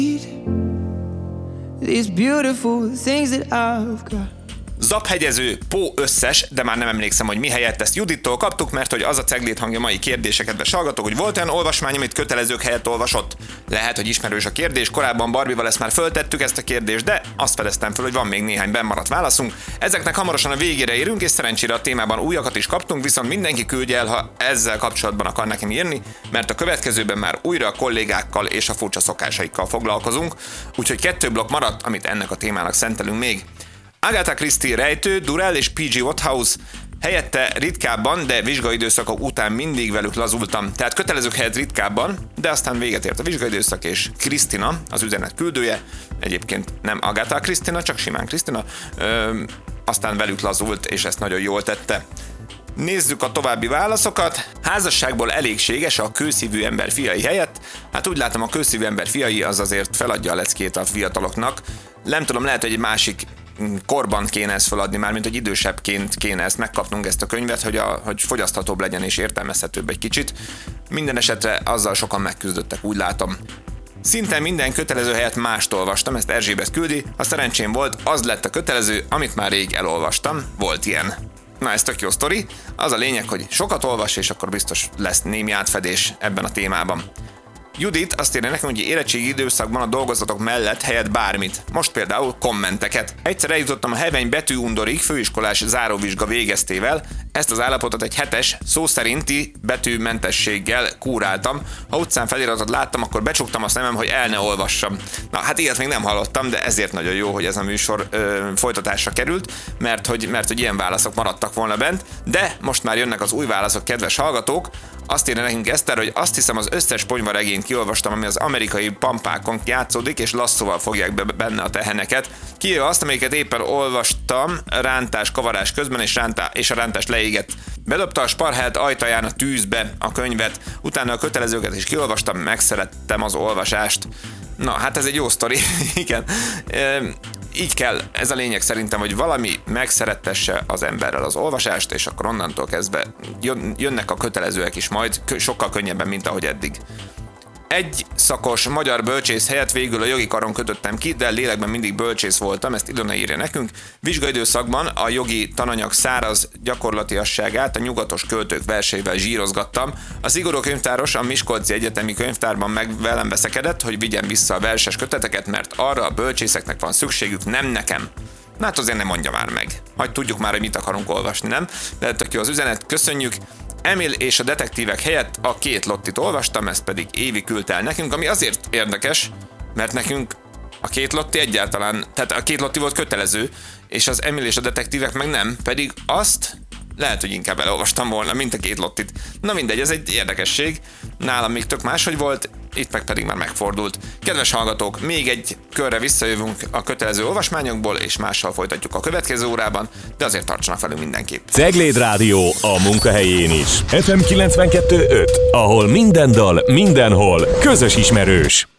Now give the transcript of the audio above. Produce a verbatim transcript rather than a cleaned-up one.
These beautiful things that I've got. Zaphegyező, pó összes, de már nem emlékszem, hogy mi helyett, ezt Judittól kaptuk, mert hogy az a ceglét hangja mai kérdése, kedves hallgatók, hogy volt olyan olvasmány, amit kötelezők helyett olvasott. Lehet, hogy ismerős a kérdés, korábban Barbival ezt már föltettük ezt a kérdést, de azt fedeztem föl, hogy van még néhány bennmaradt válaszunk. Ezeknek hamarosan a végére érünk, és szerencsére a témában újakat is kaptunk, viszont mindenki küldje el, ha ezzel kapcsolatban akar nekem írni, mert a következőben már újra a kollégákkal és a furcsa szokásaikkal foglalkozunk, úgyhogy kettő blokk maradt, amit ennek a témának szentelünk még. Agatha Christie rejtő, Durrell és pé gé Waterhouse, helyette ritkábban, de vizsgaidőszakok után mindig velük lazultam. Tehát kötelezők helyett ritkábban, de aztán véget ért a vizsgaidőszak, és Krisztina, az üzenet küldője, egyébként nem Agatha Christina, csak simán Krisztina, aztán velük lazult, és ezt nagyon jól tette. Nézzük a további válaszokat. Házasságból elégséges a kőszívű ember fiai helyett. Hát úgy látom, a kőszívű ember fiai az azért feladja a leckét a fiataloknak. Nem tudom, lehet, hogy egy másik korban kéne ezt feladni, már mint hogy idősebbként kéne ezt megkapnunk, ezt a könyvet, hogy, a, hogy fogyaszthatóbb legyen és értelmezhetőbb egy kicsit. Minden esetre azzal sokan megküzdöttek, úgy látom. Szinte minden kötelező helyett mást olvastam, ezt Erzsébet küldi. A szerencsém volt, az lett a kötelező, amit már rég elolvastam. Volt ilyen. Na, ez tök jó sztori. Az a lényeg, hogy sokat olvas, és akkor biztos lesz némi átfedés ebben a témában. Judit azt írja nekem, hogy érettségi időszakban a dolgozatok mellett helyett bármit. Most például kommenteket. Egyszer eljutottam a heveny betűundorig főiskolás záróvizsga végeztével. Ezt az állapotot egy hetes, szó szerinti betűmentességgel kúráltam. Ha utcán feliratot láttam, akkor becsuktam a szemem, hogy el ne olvassam. Na, hát ilyet még nem hallottam, de ezért nagyon jó, hogy ez a műsor ö, folytatásra került, mert hogy, mert hogy ilyen válaszok maradtak volna bent. De most már jönnek az új válaszok, kedves hallgatók. Azt írja nekünk Eszter, hogy azt hiszem az összes ponyvaregényt kiolvastam, ami az amerikai pampákon játszódik, és lasszóval fogják be benne a teheneket. Kijöve azt, amelyiket éppen olvastam, rántás, kavarás közben, és, rántá, és a rántást leégett. Bedobta a sparhelt ajtaján a tűzbe a könyvet, utána a kötelezőket is kiolvastam, megszerettem az olvasást. Na, hát ez egy jó sztori, igen. E, így kell, ez a lényeg szerintem, hogy valami megszerettesse az emberrel az olvasást, és akkor onnantól kezdve jönnek a kötelezőek is majd, sokkal könnyebben, mint ahogy eddig. Egy szakos magyar bölcsész helyett végül a jogi karon kötöttem ki, de lélekben mindig bölcsész voltam, ezt Ilona írja nekünk. Vizsgaidőszakban a jogi tananyag száraz gyakorlatiasságát a nyugatos költők verseivel zsírozgattam. A szigorú könyvtáros a Miskolci Egyetemi Könyvtárban meg velem veszekedett, hogy vigyem vissza a verses köteteket, mert arra a bölcsészeknek van szükségük, nem nekem. Na hát azért nem mondja már meg. Hagy tudjuk már, hogy mit akarunk olvasni, nem? De tök jó az üzenet, köszönjük. Emil és a detektívek helyett a két lottit olvastam, ezt pedig Évi küldte el nekünk, ami azért érdekes, mert nekünk a két lotti egyáltalán, tehát a két lotti volt kötelező, és az Emil és a detektívek meg nem, pedig azt lehet, hogy inkább elolvastam volna, mint a két lottit. Na mindegy, ez egy érdekesség, nálam még tök máshogy volt, itt meg pedig már megfordult. Kedves hallgatók, még egy körre visszajövünk a kötelező olvasmányokból, és mással folytatjuk a következő órában, de azért tartsanak velünk mindenképp. Cegléd Rádió a munkahelyén is. ef em kilencvenkettő öt, ahol minden dal, mindenhol közös ismerős.